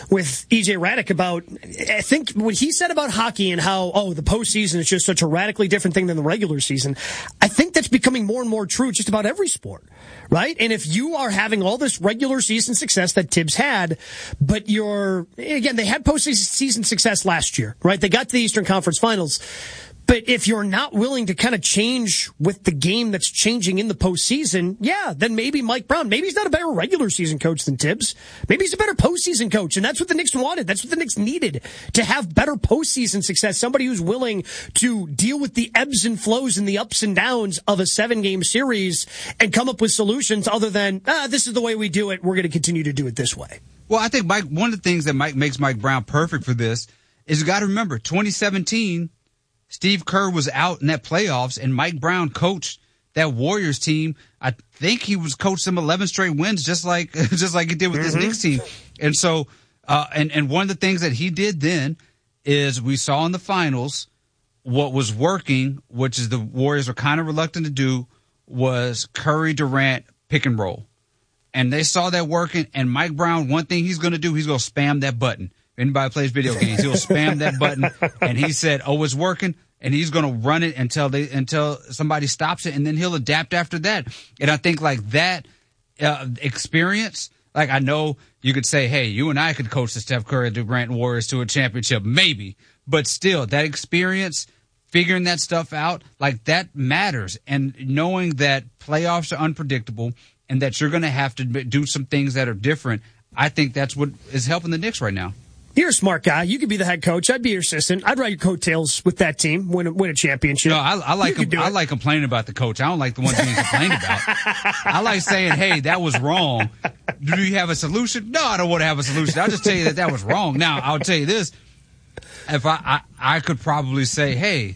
with EJ Radick about, I think what he said about hockey and how, the postseason is just such a radically different thing than the regular season. I think that's becoming more and more true just about every sport, right? And if you are having all this regular season success that Tibbs had, but they had postseason success last year, right? They got to the Eastern Conference Finals. But if you're not willing to kind of change with the game that's changing in the postseason, then maybe Mike Brown, maybe he's not a better regular season coach than Tibbs. Maybe he's a better postseason coach, and that's what the Knicks wanted. That's what the Knicks needed, to have better postseason success. Somebody who's willing to deal with the ebbs and flows and the ups and downs of a 7-game series and come up with solutions other than, this is the way we do it. We're going to continue to do it this way. Well, I think, Mike, one of the things that makes Mike Brown perfect for this is you got to remember, 2017, Steve Kerr was out in that playoffs, and Mike Brown coached that Warriors team. I think he was coached them 11 straight wins, just like he did with this Knicks team. And so, and one of the things that he did then is we saw in the finals what was working, which is the Warriors were kind of reluctant to do, was Curry Durant pick and roll. And they saw that working, and Mike Brown, one thing he's going to do, he's going to spam that button. Anybody plays video games, he'll spam that button, and he said, it's working, and he's going to run it until somebody stops it, and then he'll adapt after that. And I think like that experience, like I know you could say, hey, you and I could coach the Steph Curry Durant Warriors to a championship, maybe, but still that experience, figuring that stuff out, like that matters. And knowing that playoffs are unpredictable and that you're going to have to do some things that are different, I think that's what is helping the Knicks right now. You're a smart guy. You could be the head coach. I'd be your assistant. I'd ride your coattails with that team, win a championship. No, I like complaining about the coach. I don't like the ones being complained about. I like saying, hey, that was wrong. Do you have a solution? No, I don't want to have a solution. I'll just tell you that was wrong. Now, I'll tell you this. If I could probably say, hey,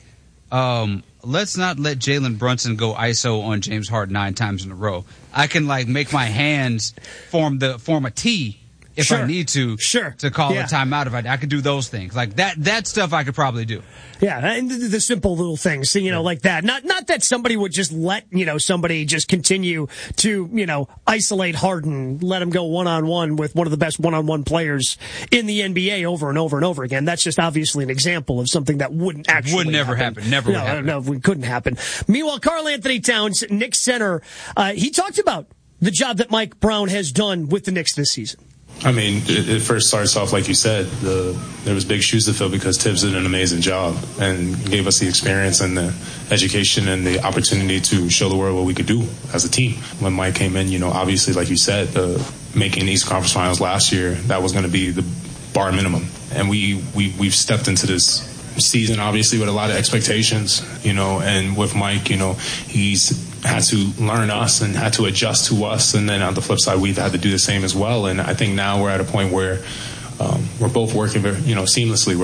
let's not let Jalen Brunson go ISO on James Harden 9 times in a row. I can make my hands form a T if I need to call a timeout. If I could do those things like that stuff I could probably do. Yeah, and the simple little things, like that. Not that somebody would just let, somebody just continue to, isolate Harden, let him go one-on-one with one of the best one-on-one players in the NBA over and over and over again. That's just obviously an example of something that wouldn't never happen. Never would happen. No, it couldn't happen. Meanwhile, Karl-Anthony Towns, Knicks center, he talked about the job that Mike Brown has done with the Knicks this season. I mean, it first starts off, like you said, there was big shoes to fill because Tibbs did an amazing job and gave us the experience and the education and the opportunity to show the world what we could do as a team. When Mike came in, obviously, like you said, making the Eastern Conference Finals last year, that was going to be the bar minimum. And we've stepped into this season, obviously, with a lot of expectations, and with Mike, he's had to learn us and had to adjust to us. And then on the flip side, we've had to do the same as well. And I think now we're at a point where we're both working, seamlessly.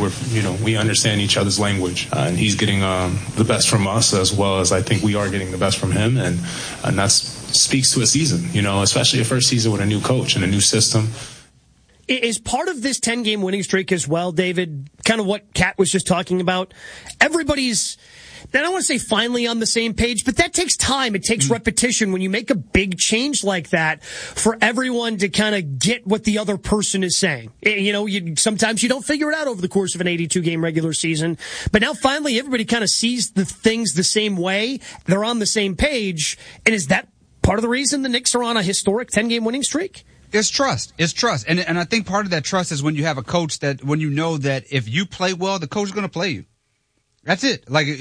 We understand each other's language, and he's getting the best from us as well as I think we are getting the best from him. And that speaks to a season, especially a first season with a new coach and a new system. Is part of this 10-game winning streak as well, David, kind of what Kat was just talking about? Everybody's, I don't want to say finally on the same page, but that takes time. It takes repetition when you make a big change like that for everyone to kind of get what the other person is saying. Sometimes you don't figure it out over the course of an 82-game regular season, but now finally everybody kind of sees the things the same way. They're on the same page. And is that part of the reason the Knicks are on a historic 10-game winning streak? It's trust. And I think part of that trust is when you have a coach when you know that if you play well, the coach is going to play you. That's it.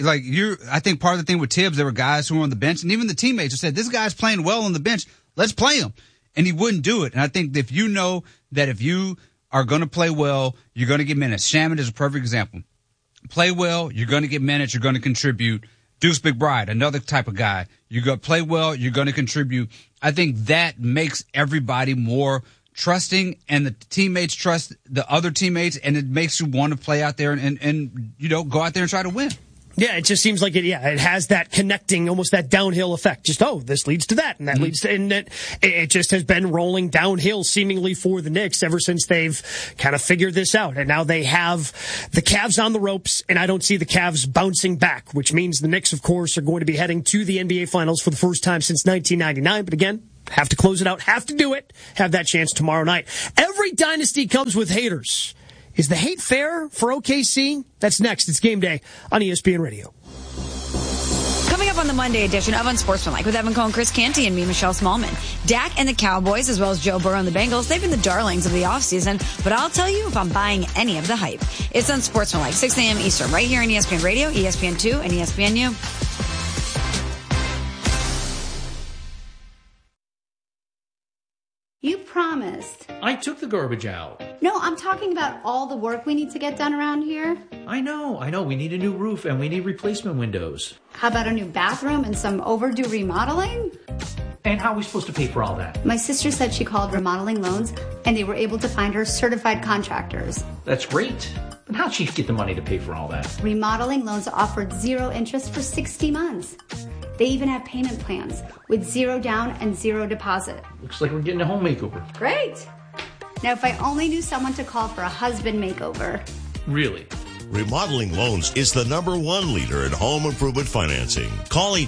I think part of the thing with Tibbs, there were guys who were on the bench and even the teammates who said, this guy's playing well on the bench. Let's play him. And he wouldn't do it. And I think if you know that if you are going to play well, you're going to get minutes. Shaman is a perfect example. Play well, you're going to get minutes, you're going to contribute. Deuce McBride, another type of guy. You're going to play well, you're going to contribute. I think that makes everybody more trusting, and the teammates trust the other teammates, and it makes you want to play out there and go out there and try to win. Yeah, it just seems like it has that connecting, almost that downhill effect. Just, this leads to that, and that leads to, and it just has been rolling downhill seemingly for the Knicks ever since they've kind of figured this out. And now they have the Cavs on the ropes, and I don't see the Cavs bouncing back, which means the Knicks, of course, are going to be heading to the NBA Finals for the first time since 1999. But again, Have to close it out. Have to do it. Have that chance tomorrow night. Every dynasty comes with haters. Is the hate fair for OKC? That's next. It's Game Day on ESPN Radio. Coming up on the Monday edition of Unsportsmanlike with Evan Cohen, Chris Canty, and me, Michelle Smallman. Dak and the Cowboys, as well as Joe Burrow and the Bengals, they've been the darlings of the offseason, but I'll tell you if I'm buying any of the hype. It's Unsportsmanlike, 6 a.m. Eastern, right here on ESPN Radio, ESPN2, and ESPNU. You promised. I took the garbage out. No, I'm talking about all the work we need to get done around here. I know. We need a new roof and we need replacement windows. How about a new bathroom and some overdue remodeling? And how are we supposed to pay for all that? My sister said she called Remodeling Loans and they were able to find her certified contractors. That's great. But how'd she get the money to pay for all that? Remodeling Loans offered 0 interest for 60 months. They even have payment plans with 0 down and 0 deposit. Looks like we're getting a home makeover. Great. Now, if I only knew someone to call for a husband makeover. Really? Remodeling Loans is the #1 leader in home improvement financing. Call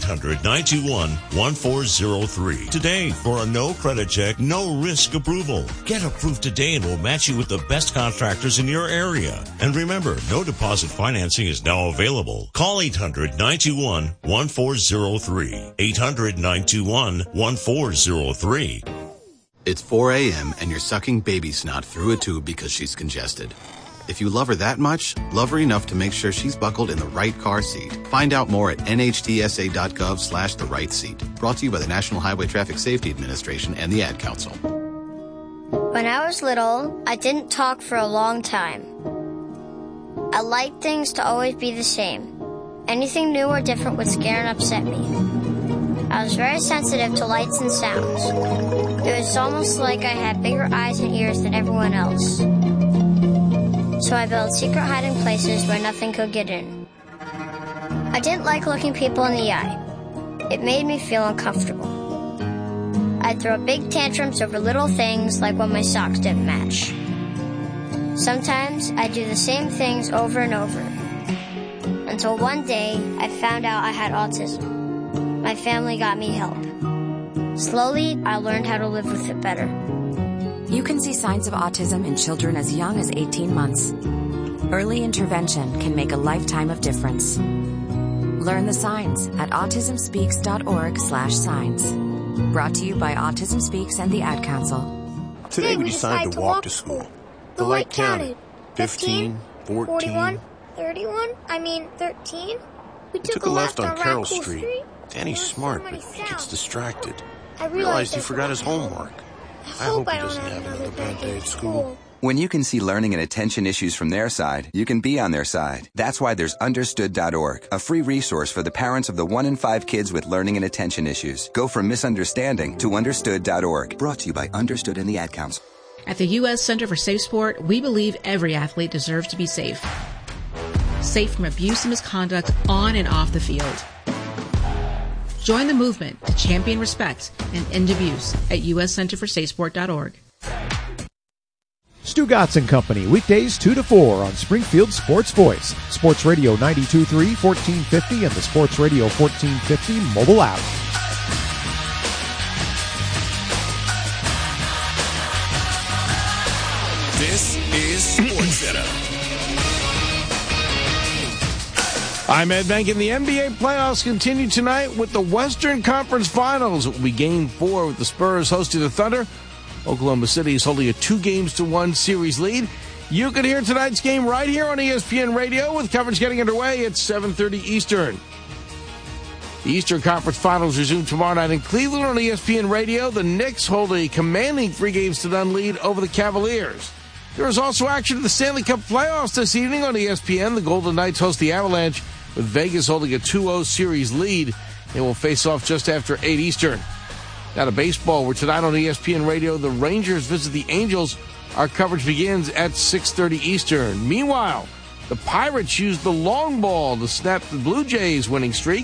800-921-1403 today for a no credit check, no risk approval. Get approved today and we'll match you with the best contractors in your area. And remember, no deposit financing is now available. Call 800-921-1403. 800-921-1403. It's 4 a.m. and you're sucking baby snot through a tube because she's congested. If you love her that much, love her enough to make sure she's buckled in the right car seat. Find out more at nhtsa.gov/the right seat. Brought to you by the National Highway Traffic Safety Administration and the Ad Council. When I was little, I didn't talk for a long time. I liked things to always be the same. Anything new or different would scare and upset me. I was very sensitive to lights and sounds. It was almost like I had bigger eyes and ears than everyone else. So I built secret hiding places where nothing could get in. I didn't like looking people in the eye. It made me feel uncomfortable. I'd throw big tantrums over little things like when my socks didn't match. Sometimes I'd do the same things over and over. Until one day, I found out I had autism. My family got me help. Slowly, I learned how to live with it better. You can see signs of autism in children as young as 18 months. Early intervention can make a lifetime of difference. Learn the signs at autismspeaks.org/signs. Brought to you by Autism Speaks and the Ad Council. Today we decided to walk to school. The light counted. 15, 14, 41, 31, 13. We took a left on Carroll Street. Danny's smart, but he gets distracted. I realized he forgot his homework. I hope he doesn't have another bad day at school. When you can see learning and attention issues from their side, you can be on their side. That's why there's Understood.org, a free resource for the parents of the 1 in 5 kids with learning and attention issues. Go from misunderstanding to Understood.org. Brought to you by Understood and the Ad Council. At the U.S. Center for Safe Sport, we believe every athlete deserves to be safe. Safe from abuse and misconduct on and off the field. Join the movement to champion respect and end abuse at uscenterforsafesport.org. Stu Gatz and Company, weekdays 2 to 4 on Springfield Sports Voice, Sports Radio 92.3, 1450, and the Sports Radio 1450 mobile app. This is SportsCenter. I'm Ed Bank, and the NBA playoffs continue tonight with the Western Conference Finals. It will be Game 4 with the Spurs hosting the Thunder. Oklahoma City is holding a 2-1 series lead. You can hear tonight's game right here on ESPN Radio with coverage getting underway at 7:30 Eastern. The Eastern Conference Finals resume tomorrow night in Cleveland on ESPN Radio. The Knicks hold a commanding 3-0 lead over the Cavaliers. There is also action in the Stanley Cup playoffs this evening on ESPN. The Golden Knights host the Avalanche, with Vegas holding a 2-0 series lead. They will face off just after 8 Eastern. Now to baseball, where tonight on ESPN Radio, the Rangers visit the Angels. Our coverage begins at 6:30 Eastern. Meanwhile, the Pirates use the long ball to snap the Blue Jays' winning streak.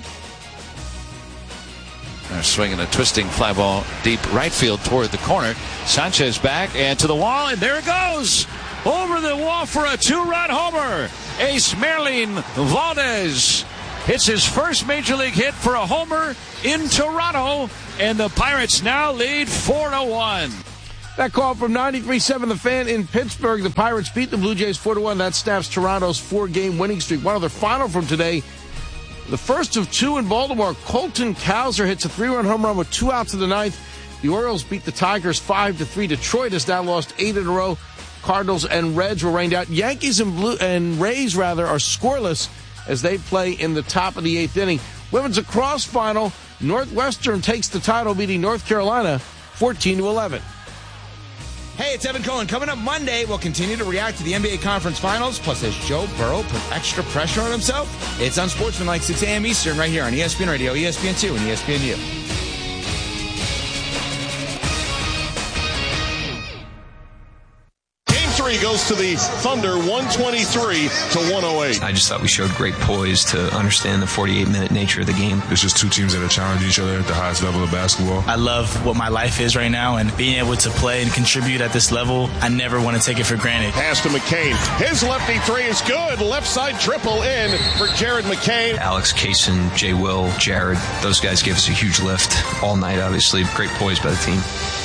They're swinging a twisting fly ball deep right field toward the corner. Sanchez back and to the wall, and there it goes. Over the wall for a 2-run homer. Ace Merlin Valdez hits his first major league hit for a homer in Toronto, and the Pirates now lead 4-1. That call from 93.7 The Fan in Pittsburgh. The Pirates beat the Blue Jays 4-1. That snaps Toronto's 4-game winning streak. One other final from today. The first of two in Baltimore. Colton Cowser hits a 3-run home run with 2 outs in the ninth. The Orioles beat the Tigers 5-3. Detroit has now lost 8 in a row. Cardinals and Reds were rained out. Yankees and Rays are scoreless as they play in the top of the 8th inning. Women's lacrosse final. Northwestern takes the title, beating North Carolina 14-11. Hey, it's Evan Cohen. Coming up Monday, we'll continue to react to the NBA Conference Finals. Plus, has Joe Burrow put extra pressure on himself? It's Unsportsmanlike, 6 a.m. Eastern, right here on ESPN Radio, ESPN2, and ESPNU. Goes to the Thunder 123-108. I just thought we showed great poise to understand the 48-minute nature of the game. It's just two teams that are challenging each other at the highest level of basketball. I love what my life is right now, and being able to play and contribute at this level, I never want to take it for granted. Pass to McCain. His lefty three is good. Left side triple in for Jared McCain. Alex Kaysen, Jay Will, Jared, those guys give us a huge lift all night, obviously. Great poise by the team.